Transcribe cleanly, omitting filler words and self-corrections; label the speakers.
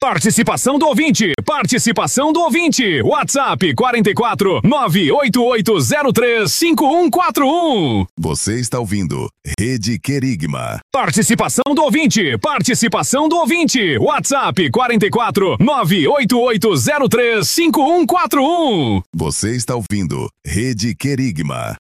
Speaker 1: Participação do ouvinte, participação do ouvinte. WhatsApp 44 98803 5141.
Speaker 2: Você está ouvindo Rede Querigma.
Speaker 1: Participação do ouvinte, participação do ouvinte. WhatsApp 44 98803 5141.
Speaker 2: Você está ouvindo Rede Querigma.